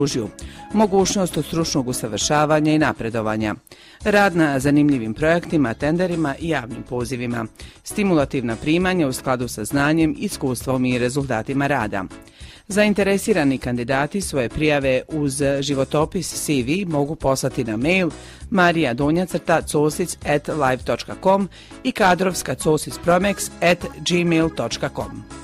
mogućnost od stručnog usavršavanja i napredovanja, rad na zanimljivim projektima, tenderima i javnim pozivima, stimulativna primanja u skladu sa znanjem, iskustvom i rezultatima rada. Zainteresirani kandidati svoje prijave uz životopis CV mogu poslati na mail marijadonja_cosic@live.com i kadrovska@gmail.com.